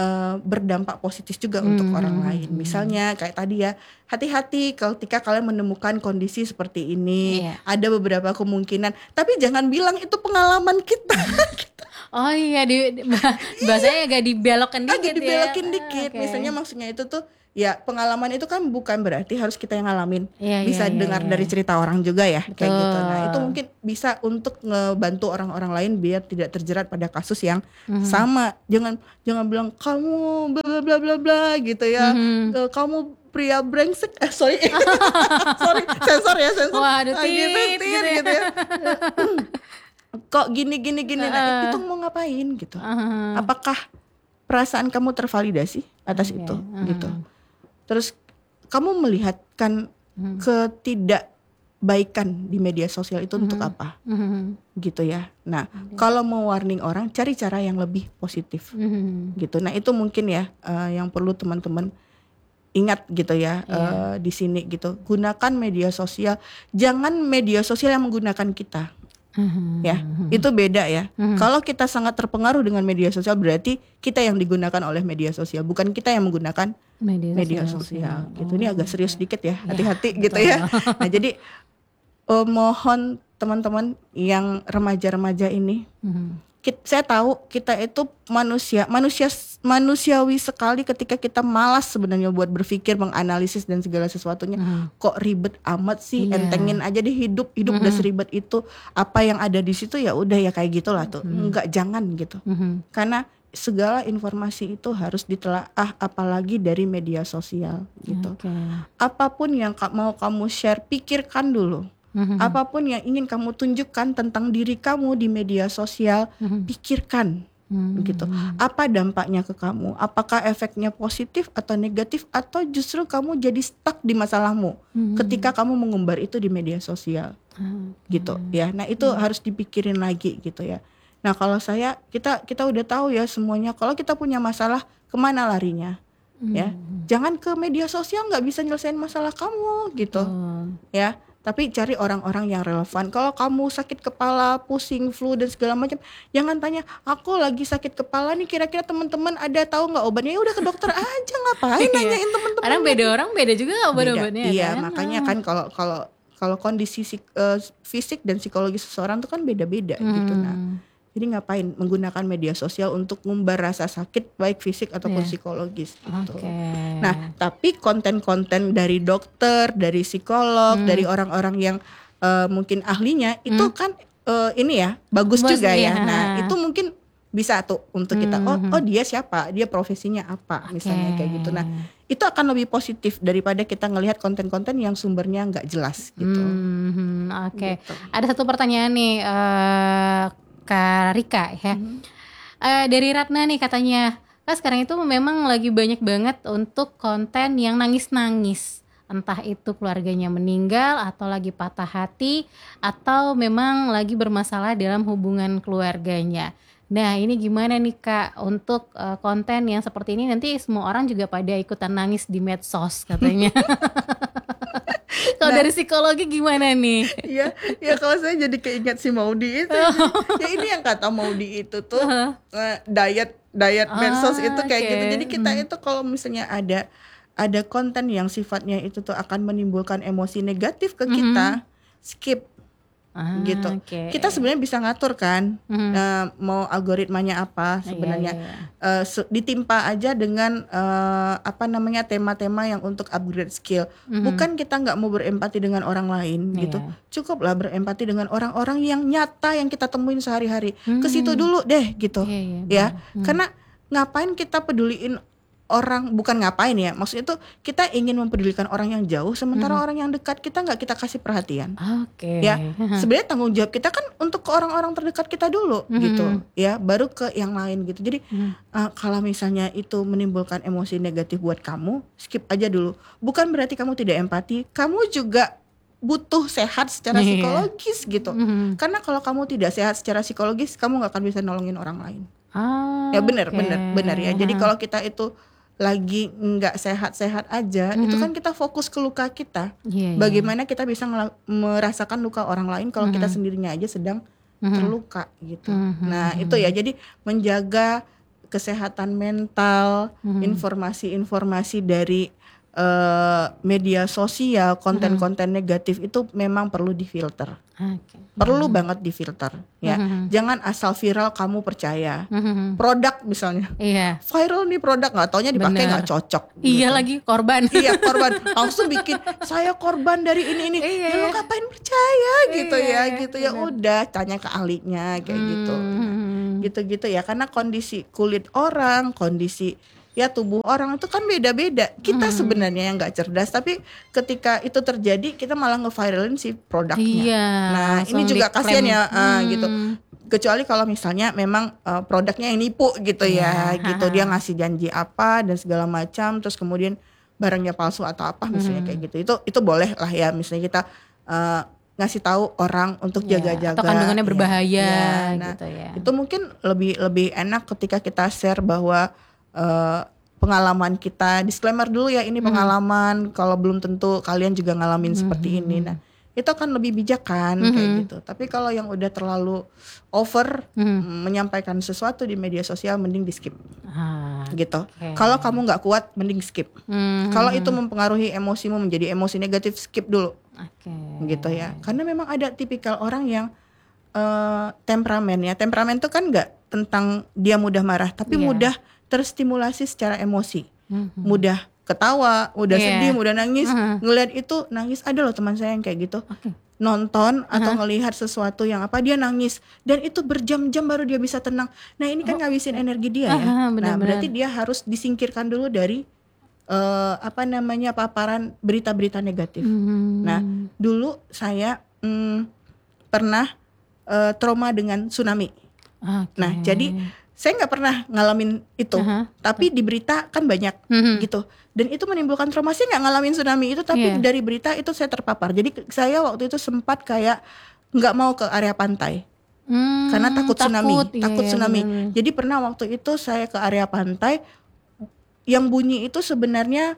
berdampak positif juga untuk orang lain. Misalnya kayak tadi ya, hati-hati ketika kalian menemukan kondisi seperti ini. Iya. Ada beberapa kemungkinan, tapi jangan bilang itu pengalaman kita. Oh iya, bahasanya agak dibelokkan dikit Agak dibelokin ya. dikit. Oke. Misalnya maksudnya itu tuh ya, pengalaman itu kan bukan berarti harus kita yang ngalamin. Iya, Bisa iya, dengar iya. dari cerita orang juga ya, kayak Betul. gitu. Nah, itu mungkin bisa untuk ngebantu orang-orang lain biar tidak terjerat pada kasus yang sama. Jangan bilang kamu bla bla bla bla bla gitu ya. Kamu pria brengsek. Sorry. Sorry, sensor ya, sensor. Waduh, Gitu, tit, gitu ya. gitu ya. Kok gini. Nah, itu mau ngapain gitu? Apakah perasaan kamu tervalidasi atas itu gitu? Terus kamu melihatkan ketidakbaikan di media sosial itu untuk apa? Gitu ya. Nah, kalau mau warning orang, cari cara yang lebih positif. Gitu. Nah, itu mungkin ya yang perlu teman-teman ingat gitu ya di sini gitu. Gunakan media sosial, jangan media sosial yang menggunakan kita. Ya, itu beda ya. Kalau kita sangat terpengaruh dengan media sosial, berarti kita yang digunakan oleh media sosial, bukan kita yang menggunakan media sosial. Gitu. Ini agak serius dikit ya, hati-hati gitu ya. Nah, jadi mohon teman-teman yang remaja-remaja ini, saya tahu kita itu manusiawi sekali ketika kita malas sebenarnya buat berpikir, menganalisis dan segala sesuatunya. Kok ribet amat sih, entengin aja deh hidup udah seribet itu. Apa yang ada di situ ya udah ya kayak gitulah tuh. Enggak, jangan gitu. Karena segala informasi itu harus ditelaah, apalagi dari media sosial gitu. Apapun yang mau kamu share, pikirkan dulu. Apapun yang ingin kamu tunjukkan tentang diri kamu di media sosial, pikirkan begitu. Apa dampaknya ke kamu? Apakah efeknya positif atau negatif, atau justru kamu jadi stuck di masalahmu ketika kamu mengumbar itu di media sosial, gitu ya. Nah, itu harus dipikirin lagi gitu ya. Nah, kalau kita udah tahu ya semuanya. Kalau kita punya masalah, kemana larinya? Ya, jangan ke media sosial, nggak bisa nyelesain masalah kamu gitu, ya. Tapi cari orang-orang yang relevan. Kalau kamu sakit kepala, pusing, flu dan segala macam, jangan tanya, aku lagi sakit kepala nih, kira-kira teman-teman ada tahu nggak obatnya? Ya udah ke dokter aja, ngapain nanyain teman-teman? Karena beda orang beda juga obat-obatnya. Iya, kan? makanya kan kalau kondisi fisik dan psikologis seseorang itu kan beda-beda gitu. Nah, jadi ngapain menggunakan media sosial untuk ngumbar rasa sakit baik fisik ataupun psikologis gitu. Nah, tapi konten-konten dari dokter, dari psikolog, dari orang-orang yang mungkin ahlinya itu kan ini ya bagus juga ya. Nah, itu mungkin bisa tuh untuk kita. Oh dia siapa? Dia profesinya apa? Misalnya kayak gitu. Nah, itu akan lebih positif daripada kita ngelihat konten-konten yang sumbernya nggak jelas gitu. Gitu. Ada satu pertanyaan nih. Kak Rika ya. Dari Ratna nih katanya, kan sekarang itu memang lagi banyak banget untuk konten yang nangis-nangis. Entah itu keluarganya meninggal, atau lagi patah hati, atau memang lagi bermasalah dalam hubungan keluarganya. Nah, ini gimana nih Kak untuk konten yang seperti ini? Nanti semua orang juga pada ikutan nangis di medsos katanya. Kalau dari psikologi gimana nih? Ya kalau saya jadi keinget si Maudi itu. Ya ini yang kata Maudi itu tuh diet medsos itu kayak gitu. Jadi kita itu kalau misalnya ada konten yang sifatnya itu tuh akan menimbulkan emosi negatif ke kita, skip. Gitu. Kita sebenarnya bisa ngatur kan, mau algoritmanya apa sebenarnya. Ditimpa aja dengan tema-tema yang untuk upgrade skill. Bukan kita nggak mau berempati dengan orang lain gitu. Cukuplah berempati dengan orang-orang yang nyata yang kita temuin sehari-hari. Ke situ dulu deh gitu. Ya. Karena ngapain kita peduliin orang, bukan ngapain ya, maksudnya itu kita ingin mempedulikan orang yang jauh, sementara orang yang dekat kita nggak kita kasih perhatian. Ya, sebenarnya tanggung jawab kita kan untuk ke orang-orang terdekat kita dulu gitu, ya, baru ke yang lain gitu. Jadi kalau misalnya itu menimbulkan emosi negatif buat kamu, skip aja dulu. Bukan berarti kamu tidak empati, kamu juga butuh sehat secara psikologis gitu. Karena kalau kamu tidak sehat secara psikologis, kamu nggak akan bisa nolongin orang lain. Ya benar ya. Jadi kalau kita itu lagi nggak sehat-sehat aja, itu kan kita fokus ke luka kita. Bagaimana kita bisa merasakan luka orang lain kalau kita sendirinya aja sedang terluka gitu. Nah itu ya, jadi menjaga kesehatan mental, informasi-informasi dari media sosial, konten-konten negatif itu memang perlu difilter. Perlu banget difilter ya. Jangan asal viral kamu percaya. Produk misalnya. Iya. Viral nih produk, nggak taunya dipakai nggak cocok. Iya gitu. lagi korban. Iya korban. Langsung bikin saya korban dari ini. Ya lo ngapain percaya gitu ya, gitu ya. Udah tanya ke ahlinya kayak gitu. Gitu-gitu ya. Karena kondisi kulit orang, kondisi ya tubuh orang itu kan beda-beda. Kita sebenarnya yang nggak cerdas, tapi ketika itu terjadi kita malah nge-viralin si produknya. Iya, Nah ini juga kasihan ya gitu. Kecuali kalau misalnya memang produknya yang nipu gitu ya, gitu dia ngasih janji apa dan segala macam, terus kemudian barangnya palsu atau apa misalnya kayak gitu. Itu boleh lah ya, misalnya kita ngasih tahu orang untuk jaga-jaga. Atau kandungannya berbahaya Nah, gitu ya. itu mungkin lebih enak ketika kita share bahwa pengalaman kita, disclaimer dulu ya, ini pengalaman, kalau belum tentu kalian juga ngalamin seperti ini. Nah itu akan lebih bijak kan kayak gitu. Tapi kalau yang udah terlalu over menyampaikan sesuatu di media sosial, mending di skip gitu. Kalau kamu nggak kuat, mending skip. Kalau itu mempengaruhi emosimu menjadi emosi negatif, skip dulu. Gitu ya. Karena memang ada tipikal orang yang temperamen ya. Temperamen itu kan nggak tentang dia mudah marah, tapi mudah terstimulasi secara emosi, mudah ketawa, mudah sedih, mudah nangis. Ngelihat itu nangis, ada loh teman saya yang kayak gitu. Nonton atau ngelihat sesuatu yang apa dia nangis, dan itu berjam-jam baru dia bisa tenang. Nah ini kan ngabisin energi dia ya. Nah berarti dia harus disingkirkan dulu dari paparan berita-berita negatif. Nah dulu saya pernah trauma dengan tsunami. Nah jadi saya nggak pernah ngalamin itu, tapi di berita kan banyak gitu, dan itu menimbulkan trauma. Saya nggak ngalamin tsunami itu, tapi dari berita itu saya terpapar. Jadi saya waktu itu sempat kayak nggak mau ke area pantai karena takut tsunami. Jadi pernah waktu itu saya ke area pantai, yang bunyi itu sebenarnya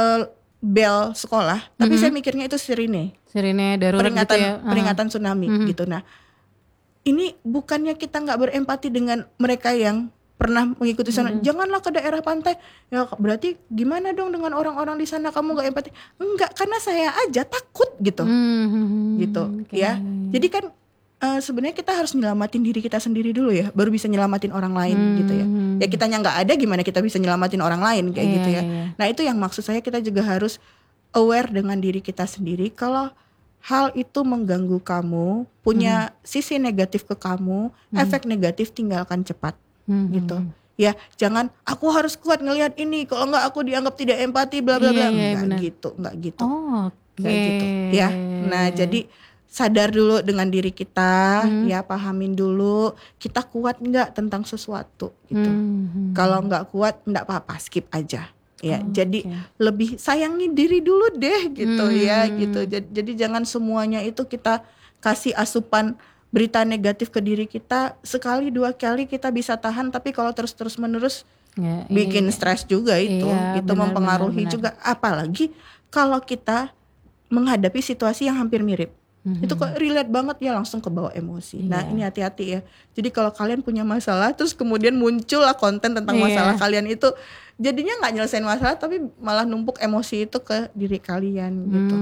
bel sekolah, tapi saya mikirnya itu sirine darurat peringatan gitu ya. Peringatan tsunami gitu. Nah ini bukannya kita nggak berempati dengan mereka yang pernah mengikuti sana. Janganlah ke daerah pantai. Ya berarti gimana dong dengan orang-orang di sana, kamu nggak empati? Enggak, karena saya aja takut gitu. Gitu ya. Jadi kan sebenarnya kita harus nyelamatin diri kita sendiri dulu ya, baru bisa nyelamatin orang lain gitu ya. Ya kitanya nggak ada, gimana kita bisa nyelamatin orang lain kayak gitu ya. Nah itu yang maksud saya, kita juga harus aware dengan diri kita sendiri. Kalau hal itu mengganggu kamu, punya sisi negatif ke kamu, efek negatif, tinggalkan cepat gitu. Ya jangan aku harus kuat ngelihat ini, kalau enggak aku dianggap tidak empati bla bla bla. Enggak gitu. Enggak gitu ya. Nah jadi sadar dulu dengan diri kita, ya pahamin dulu kita kuat enggak tentang sesuatu gitu. Kalau enggak kuat enggak apa-apa, skip aja. Ya, jadi lebih sayangi diri dulu deh gitu ya gitu. Jadi jangan semuanya itu kita kasih asupan berita negatif ke diri kita. Sekali dua kali kita bisa tahan, tapi kalau terus menerus bikin stres juga itu. Itu mempengaruhi juga, apalagi kalau kita menghadapi situasi yang hampir mirip. Itu kok relate banget ya, langsung kebawa emosi. Nah ini hati-hati ya. Jadi kalau kalian punya masalah terus kemudian muncul lah konten tentang masalah kalian itu, jadinya nggak nyelesain masalah tapi malah numpuk emosi itu ke diri kalian gitu.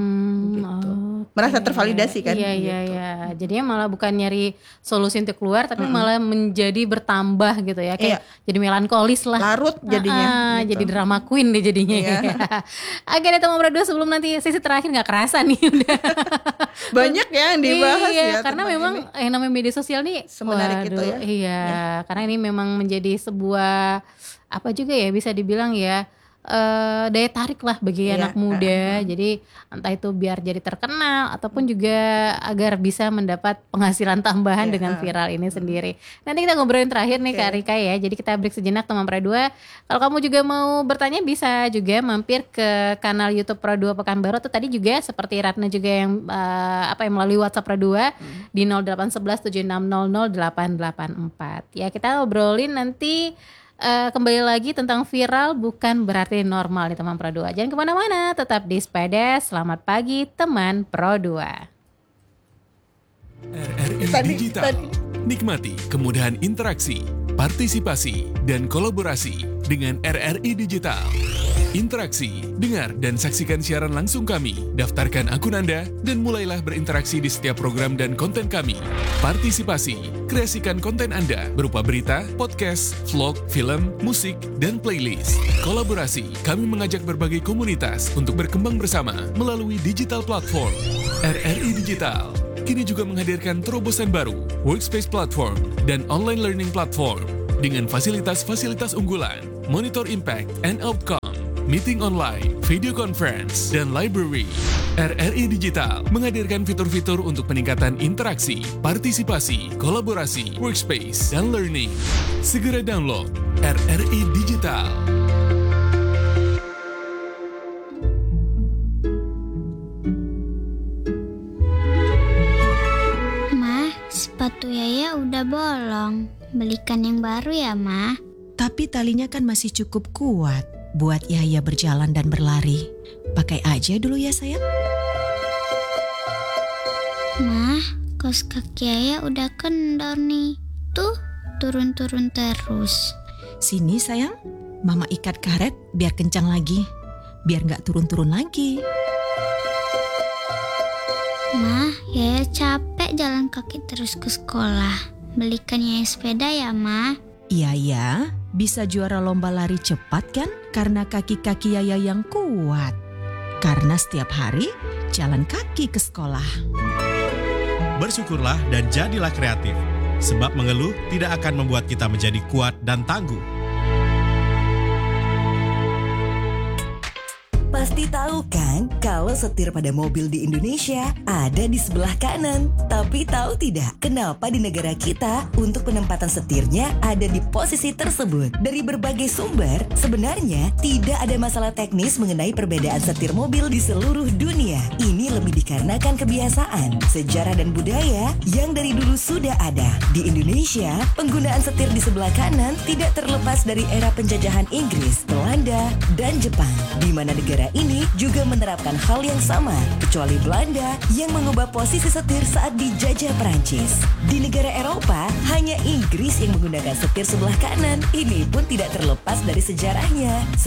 Merasa tervalidasi kan? Iya. Jadinya malah bukan nyari solusi untuk keluar, tapi malah menjadi bertambah gitu ya. Kayak jadi melankolis lah. Larut jadinya. Jadi drama queen deh jadinya. Oke deh teman berdua, sebelum nanti sesi terakhir nggak kerasa nih udah. Banyak ya yang dibahas ya. Karena memang yang namanya media sosial nih semenarik itu ya. Iya, karena ini memang menjadi sebuah apa juga ya, bisa dibilang ya daya tarik lah bagi anak muda. Jadi entah itu biar jadi terkenal ataupun juga agar bisa mendapat penghasilan tambahan dengan viral ini sendiri. Nanti kita ngobrolin terakhir nih Kak Rika ya. Jadi kita break sejenak teman Pro 2. Kalau kamu juga mau bertanya bisa juga mampir ke kanal YouTube Pro 2 Pekanbaru, atau tadi juga seperti Ratna juga yang yang melalui WhatsApp Pro 2 di 0811 7600 884. Ya kita ngobrolin nanti kembali lagi tentang viral bukan berarti normal nih teman Pro 2. Jangan kemana-mana, tetap di Spedes. Selamat pagi teman Pro 2. RRI Digital. Nikmati kemudahan interaksi partisipasi, dan kolaborasi dengan RRI Digital. Interaksi, dengar dan saksikan siaran langsung kami, daftarkan akun Anda, dan mulailah berinteraksi di setiap program dan konten kami. Partisipasi, kreasikan konten Anda berupa berita, podcast, vlog, film, musik, dan playlist. Kolaborasi, kami mengajak berbagai komunitas untuk berkembang bersama melalui digital platform. RRI Digital kini juga menghadirkan terobosan baru, workspace platform, dan online learning platform dengan fasilitas-fasilitas unggulan, monitor impact and outcome, meeting online, video conference, dan library. RRI Digital menghadirkan fitur-fitur untuk peningkatan interaksi, partisipasi, kolaborasi, workspace, dan learning. Segera download RRI Digital. Sepatu Yaya udah bolong. Belikan yang baru ya, Ma. Tapi talinya kan masih cukup kuat buat Yaya berjalan dan berlari. Pakai aja dulu ya, sayang. Ma, kaos kaki Yaya udah kendor nih. Tuh, turun-turun terus. Sini, sayang. Mama ikat karet biar kencang lagi. Biar nggak turun-turun lagi. Ma, Yaya capek jalan kaki terus ke sekolah. Belikan Yaya sepeda ya, Ma. Iya ya, bisa juara lomba lari cepat kan? Karena kaki-kaki Yaya yang kuat. Karena setiap hari jalan kaki ke sekolah. Bersyukurlah dan jadilah kreatif. Sebab mengeluh tidak akan membuat kita menjadi kuat dan tangguh. Pasti tahu kan kalau setir pada mobil di Indonesia ada di sebelah kanan. Tapi tahu tidak kenapa di negara kita untuk penempatan setirnya ada di posisi tersebut? Dari berbagai sumber, sebenarnya tidak ada masalah teknis mengenai perbedaan setir mobil di seluruh dunia. Ini lebih dikarenakan kebiasaan, sejarah dan budaya yang dari dulu sudah ada. Di Indonesia, penggunaan setir di sebelah kanan tidak terlepas dari era penjajahan Inggris, Belanda, dan Jepang, di mana negara ini juga menerapkan hal yang sama, kecuali Belanda yang mengubah posisi setir saat dijajah Perancis. Di negara Eropa, hanya Inggris yang menggunakan setir sebelah kanan. Ini pun tidak terlepas dari sejarahnya.